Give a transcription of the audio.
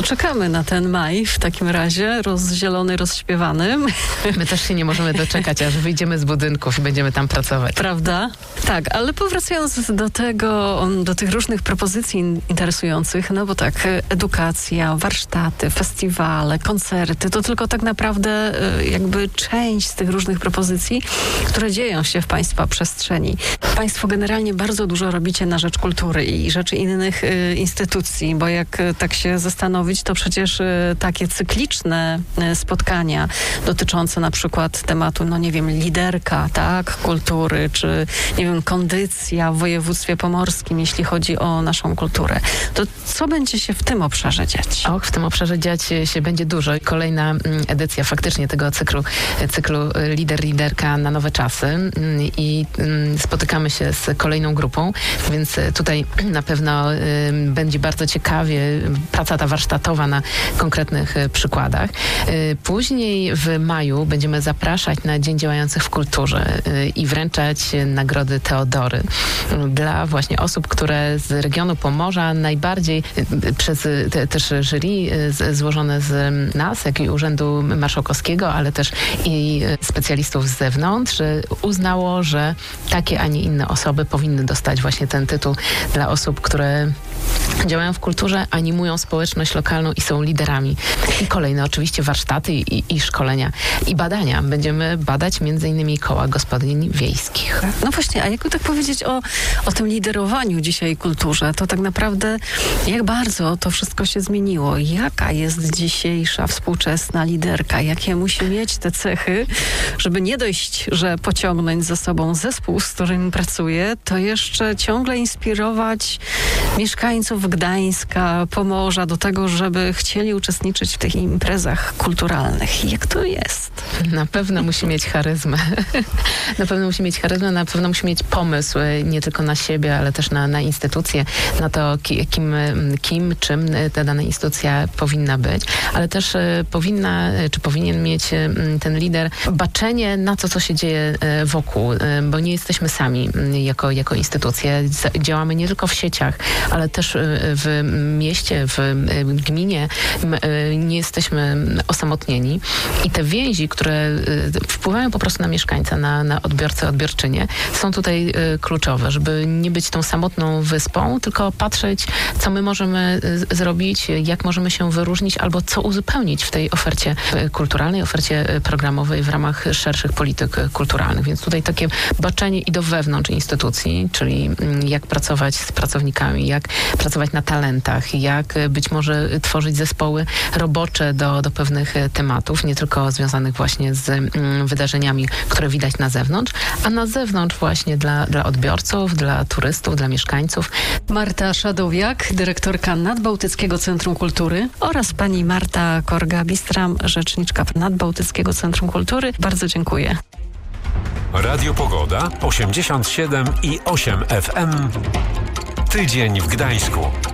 Czekamy na ten maj w takim razie, rozzielony, rozśpiewany. My też się nie możemy doczekać, aż wyjdziemy z budynków i będziemy tam pracować. Prawda? Tak, ale powracając do tych różnych propozycji interesujących, no bo tak, edukacja, warsztaty, festiwale, koncerty, to tylko tak naprawdę jakby część z tych różnych propozycji, które dzieją się w Państwa przestrzeni. Państwo generalnie bardzo dużo robicie na rzecz kultury i rzeczy innych instytucji, bo jak tak się zastanowić, to przecież takie cykliczne spotkania dotyczące na przykład tematu, no nie wiem, liderka, tak, kultury, czy nie wiem, kondycja w województwie pomorskim, jeśli chodzi o naszą kulturę. To co będzie się w tym obszarze dziać? Och, w tym obszarze dziać się będzie dużo. Kolejna edycja faktycznie tego cyklu liderka na nowe czasy i spotykamy się z kolejną grupą, więc tutaj na pewno będzie bardzo ciekawie praca ta warsztatowa na konkretnych przykładach. Później w maju będziemy zapraszać na Dzień Działających w Kulturze i wręczać nagrody Teodory dla właśnie osób, które z regionu Pomorza najbardziej przez też jury złożone z nas, jak i Urzędu Marszałkowskiego, ale też i specjalistów z zewnątrz, uznało, że takie, a nie inne osoby powinny dostać właśnie ten tytuł dla osób, które działają w kulturze, animują społeczność lokalną i są liderami. I kolejne oczywiście warsztaty i szkolenia i badania. Będziemy badać m.in. koła gospodyń wiejskich. No właśnie, a jakby tak powiedzieć o tym liderowaniu dzisiaj kulturze, to tak naprawdę jak bardzo to wszystko się zmieniło? Jaka jest dzisiejsza współczesna liderka? Jakie musi mieć te cechy, żeby nie dość, że pociągnąć za sobą zespół, z którym pracuje, to jeszcze ciągle inspirować mieszkańców Gdańska, Pomorza do tego, żeby chcieli uczestniczyć w tych imprezach kulturalnych. Jak to jest? Na pewno musi mieć charyzmę. Na pewno musi mieć charyzmę, na pewno musi mieć pomysł nie tylko na siebie, ale też na instytucję, na to, czym ta dana instytucja powinna być, ale też powinien mieć ten lider baczenie na to, co się dzieje wokół, bo nie jesteśmy sami jako instytucje. Działamy nie tylko w sieciach, ale też w mieście, w gminie. Nie jesteśmy osamotnieni i te więzi, które wpływają po prostu na mieszkańca, na odbiorcę, odbiorczynię, są tutaj kluczowe, żeby nie być tą samotną wyspą, tylko patrzeć, co my możemy zrobić, jak możemy się wyróżnić, albo co uzupełnić w tej ofercie kulturalnej, ofercie programowej w ramach szerszych polityk kulturalnych. Więc tutaj takie baczenie i do wewnątrz instytucji, czyli jak pracować z pracownikami, jak pracować na talentach, jak być może tworzyć zespoły robocze do pewnych tematów, nie tylko związanych właśnie z wydarzeniami, które widać na zewnątrz, a na zewnątrz właśnie dla odbiorców, dla turystów, dla mieszkańców. Marta Szadowiak, dyrektorka Nadbałtyckiego Centrum Kultury oraz pani Marta Korga-Bistram, rzeczniczka Nadbałtyckiego Centrum Kultury. Bardzo dziękuję. Radio Pogoda 87,8 FM. Tydzień w Gdańsku.